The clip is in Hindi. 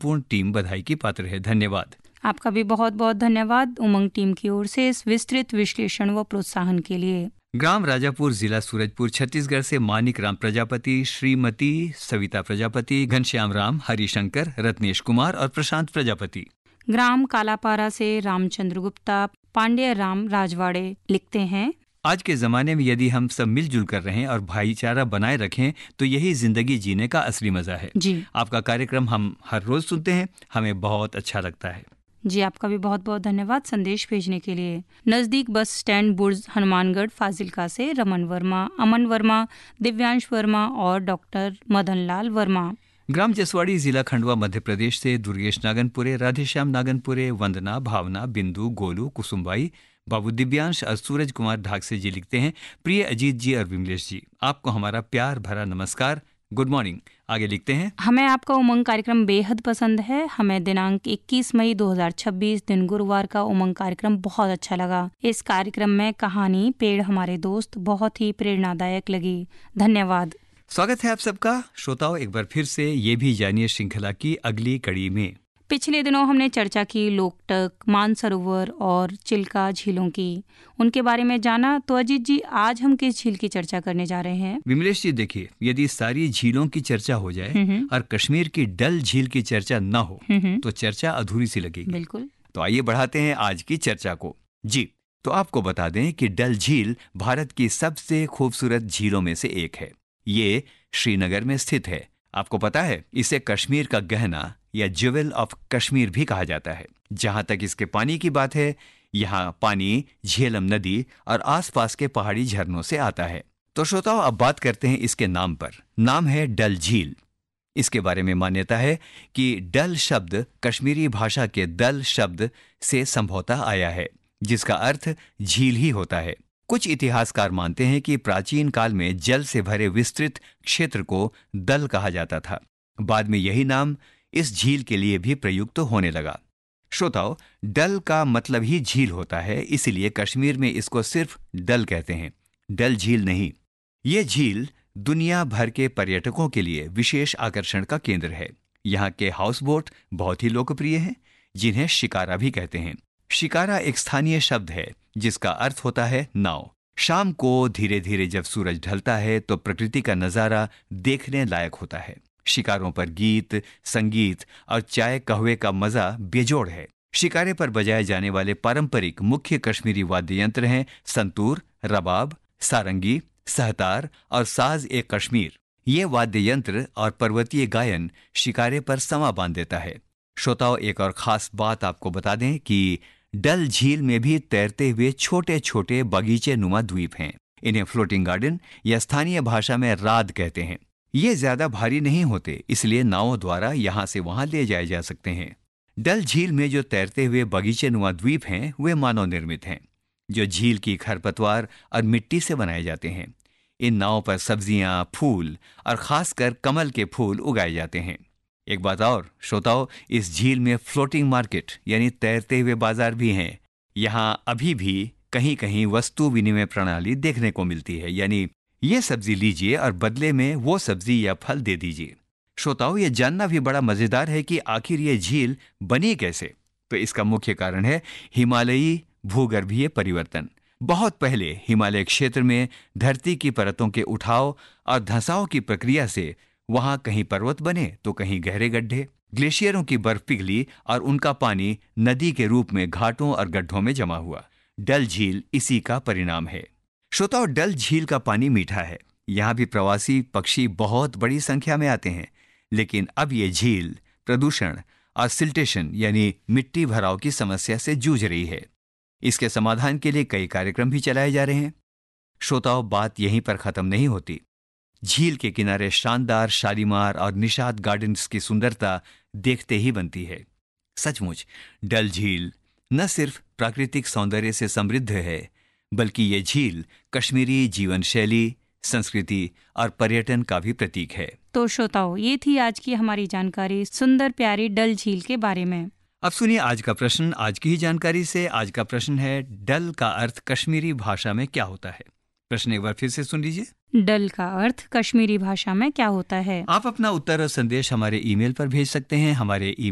संपूर्ण टीम बधाई की पात्र है। धन्यवाद। आपका भी बहुत बहुत धन्यवाद उमंग टीम की ओर से इस विस्तृत विश्लेषण व प्रोत्साहन के लिए। ग्राम राजापुर, जिला सूरजपुर, छत्तीसगढ़ से मानिक राम प्रजापति, श्रीमती सविता प्रजापति, घनश्याम राम, हरिशंकर, रत्नेश कुमार और प्रशांत प्रजापति। ग्राम कालापारा से रामचंद्र गुप्ता, पांड्य राम राजवाड़े लिखते हैं, आज के ज़माने में यदि हम सब मिलजुल कर रहें और भाईचारा बनाए रखें तो यही जिंदगी जीने का असली मजा है जी। आपका कार्यक्रम हम हर रोज सुनते हैं, हमें बहुत अच्छा लगता है जी। आपका भी बहुत बहुत धन्यवाद संदेश भेजने के लिए। नजदीक बस स्टैंड बुर्ज, हनुमानगढ़, फाजिलका से रमन वर्मा, अमन वर्मा, दिव्यांश वर्मा और डॉक्टर मदन लाल वर्मा। ग्राम जसवाड़ी, जिला खंडवा, मध्य प्रदेश से दुर्गेश नागनपुरे, राधेश्याम नागनपुरे, वंदना, भावना, बिंदु, गोलू, कुसुमबाई, बाबू दिव्यांश और सूरज कुमार ढाकसे जी लिखते हैं, प्रिय अजीत जी और विमलेश जी, आपको हमारा प्यार भरा नमस्कार, गुड मॉर्निंग। आगे लिखते हैं, हमें आपका उमंग कार्यक्रम बेहद पसंद है। हमें दिनांक 21 मई 2026 दिन गुरुवार का उमंग कार्यक्रम बहुत अच्छा लगा। इस कार्यक्रम में कहानी पेड़ हमारे दोस्त बहुत ही प्रेरणादायक लगी। धन्यवाद। स्वागत है आप सबका। श्रोताओं, एक बार फिर से ये भी जानिए श्रृंखला की अगली कड़ी में। पिछले दिनों हमने चर्चा की लोकटक, मानसरोवर और चिल्का झीलों की, उनके बारे में जाना। तो अजीत जी, आज हम किस झील की चर्चा करने जा रहे हैं? विमलेश जी, देखिए, यदि सारी झीलों की चर्चा हो जाए और कश्मीर की डल झील की चर्चा न हो तो चर्चा अधूरी सी लगेगी। बिल्कुल। तो आइए बढ़ाते हैं आज की चर्चा को। जी, तो आपको बता दें कि डल झील भारत की सबसे खूबसूरत झीलों में से एक है। ये श्रीनगर में स्थित है। आपको पता है, इसे कश्मीर का गहना या ज्वेल ऑफ कश्मीर भी कहा जाता है। जहां तक इसके पानी की बात है, यहाँ पानी झेलम नदी और आसपास के पहाड़ी झरनों से आता है। तो श्रोताओं, अब बात करते हैं इसके नाम पर। नाम है डल झील। इसके बारे में मान्यता है कि डल शब्द कश्मीरी भाषा के दल शब्द से संभवतः आया है, जिसका अर्थ झील ही होता है। कुछ इतिहासकार मानते हैं कि प्राचीन काल में जल से भरे विस्तृत क्षेत्र को दल कहा जाता था। बाद में यही नाम इस झील के लिए भी प्रयुक्त होने लगा। श्रोताओं, डल का मतलब ही झील होता है, इसलिए कश्मीर में इसको सिर्फ डल कहते हैं, डल झील नहीं। ये झील दुनिया भर के पर्यटकों के लिए विशेष आकर्षण का केंद्र है। यहाँ के हाउस बोट बहुत ही लोकप्रिय हैं, जिन्हें शिकारा भी कहते हैं। शिकारा एक स्थानीय शब्द है जिसका अर्थ होता है नाव। शाम को धीरे धीरे जब सूरज ढलता है तो प्रकृति का नजारा देखने लायक होता है। शिकारों पर गीत, संगीत और चाय कहवे का मजा बेजोड़ है। शिकारे पर बजाए जाने वाले पारंपरिक मुख्य कश्मीरी वाद्य यंत्र हैं संतूर, रबाब, सारंगी, सहतार और साज ए कश्मीर। ये वाद्य यंत्र और पर्वतीय गायन शिकारे पर समा बांध देता है। श्रोताओं, एक और खास बात आपको बता दें कि डल झील में भी तैरते हुए छोटे छोटे बगीचे नुमा द्वीप हैं। इन्हें फ्लोटिंग गार्डन या स्थानीय भाषा में राद कहते हैं। ये ज्यादा भारी नहीं होते, इसलिए नावों द्वारा यहाँ से वहां ले जाए जा सकते हैं। डल झील में जो तैरते हुए बगीचे नुमा द्वीप हैं, वे मानव निर्मित हैं, जो झील की खरपतवार और मिट्टी से बनाए जाते हैं। इन नावों पर सब्जियां, फूल और खासकर कमल के फूल उगाए जाते हैं। एक बात और श्रोताओं, इस झील में फ्लोटिंग मार्केट यानी तैरते हुए बाजार भी हैं। यहाँ अभी भी कहीं कहीं वस्तु विनिमय प्रणाली देखने को मिलती है, यानी ये सब्जी लीजिए और बदले में वो सब्जी या फल दे दीजिए। श्रोताओं, ये जानना भी बड़ा मजेदार है कि आखिर ये झील बनी कैसे। तो इसका मुख्य कारण है हिमालयी भूगर्भीय परिवर्तन। बहुत पहले हिमालय क्षेत्र में धरती की परतों के उठाव और धंसाव की प्रक्रिया से वहां कहीं पर्वत बने तो कहीं गहरे गड्ढे। ग्लेशियरों की बर्फ पिघली और उनका पानी नदी के रूप में घाटों और गड्ढों में जमा हुआ। डल झील इसी का परिणाम है। श्रोताओं, डल झील का पानी मीठा है। यहाँ भी प्रवासी पक्षी बहुत बड़ी संख्या में आते हैं, लेकिन अब ये झील प्रदूषण और सिल्टेशन यानी मिट्टी भराव की समस्या से जूझ रही है। इसके समाधान के लिए कई कार्यक्रम भी चलाए जा रहे हैं। श्रोताओं, बात यहीं पर खत्म नहीं होती। झील के किनारे शानदार शालीमार और निषाद गार्डन्स की सुंदरता देखते ही बनती है। सचमुच डल झील न सिर्फ प्राकृतिक सौंदर्य से समृद्ध है, बल्कि ये झील कश्मीरी जीवन शैली, संस्कृति और पर्यटन का भी प्रतीक है। तो श्रोताओं, ये थी आज की हमारी जानकारी सुंदर प्यारी डल झील के बारे में। अब सुनिए आज का प्रश्न। आज की ही जानकारी से आज का प्रश्न है, डल का अर्थ कश्मीरी भाषा में क्या होता है? प्रश्न एक बार फिर से सुन लीजिए। डल का अर्थ कश्मीरी भाषा में क्या होता है? आप अपना उत्तर और संदेश हमारे ईमेल पर भेज सकते हैं। हमारे ईमेल